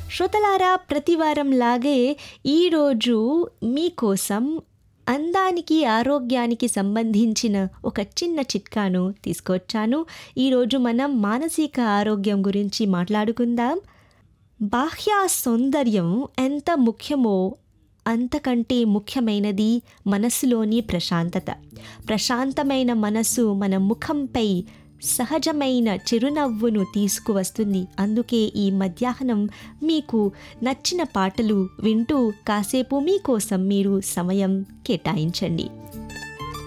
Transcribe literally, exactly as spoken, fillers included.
శ్రోతలారా, ప్రతివారం లాగే ఈరోజు మీకోసం అందానికి ఆరోగ్యానికి సంబంధించిన ఒక చిన్న చిట్కాను తీసుకొచ్చాను. ఈరోజు మనం మానసిక ఆరోగ్యం గురించి మాట్లాడుకుందాం. బాహ్య సౌందర్యం ఎంత ముఖ్యమో అంతకంటే ముఖ్యమైనది మనస్సులోని ప్రశాంతత. ప్రశాంతమైన మనస్సు మన ముఖంపై సహజమైన చిరునవ్వును తీసుకువస్తుంది. అందుకే ఈ మధ్యాహ్నం మీకు నచ్చిన పాటలు వింటూ కాసేపు మీకోసం మీరు సమయం కేటాయించండి.